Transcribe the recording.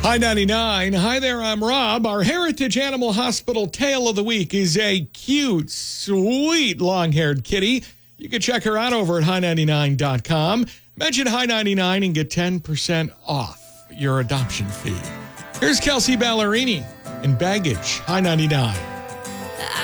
Hi 99. Hi there, I'm Rob. Our Heritage Animal Hospital tale of the week is a cute, sweet, long-haired kitty. You can check her out over at hi99.com. Mention Hi99 and get 10% off your adoption fee. Here's Kelsey Ballerini in Baggage, Hi 99.